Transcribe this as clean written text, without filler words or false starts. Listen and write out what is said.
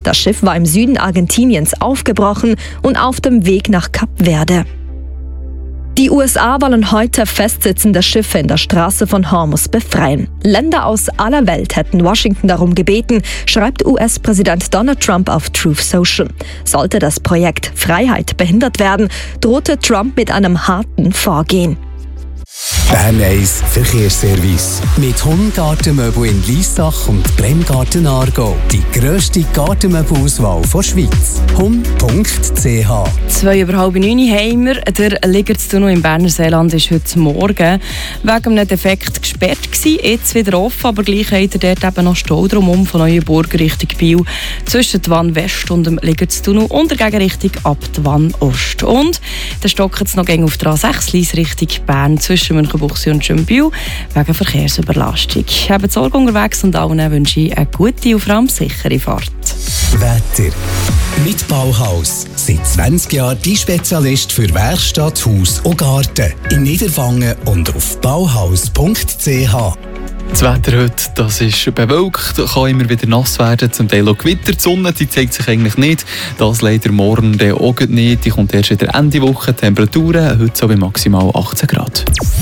Das Schiff war im Süden Argentiniens aufgebrochen und auf dem Weg nach Kap Verde. Die USA wollen heute festsitzende Schiffe in der Straße von Hormuz befreien. Länder aus aller Welt hätten Washington darum gebeten, schreibt US-Präsident Donald Trump auf Truth Social. Sollte das Projekt Freiheit behindert werden, drohte Trump mit einem harten Vorgehen. Bern 1 Verkehrsservice. Mit Hund-Gartenmöbel in Liessach und Bremgarten Aargau. Die grösste Gartenmöbelauswahl der Schweiz. hund.ch. 8:30 haben wir. Der Ligertstunnel im Berner Seeland war heute Morgen wegen einem Defekt gesperrt gewesen. Jetzt wieder offen, aber gleich hat er dort eben noch Stau drumherum von Neuenburg Richtung Biel zwischen der Wann West und dem Ligertstunnel und der Gegenrichtung ab der Wann Ost. Und dann stockt es noch auf der A6 Lies Richtung Bern zwischen Münchenbuchsee und Schönbühl wegen Verkehrsüberlastung. Habt Sorge unterwegs und allen wünsche ich eine gute und vor allem sichere Fahrt. Wetter. Mit Bauhaus. Seit 20 Jahren die Spezialist für Werkstatt, Haus und Garten. In Niederwangen und auf bauhaus.ch. Das Wetter heute, das ist bewölkt, kann immer wieder nass werden, zum Teil auch Gewitter. Die Sonne, die zeigt sich eigentlich nicht. Das leider morgen auch nicht. Die kommt erst wieder Ende Woche. Temperaturen heute so bei maximal 18 Grad.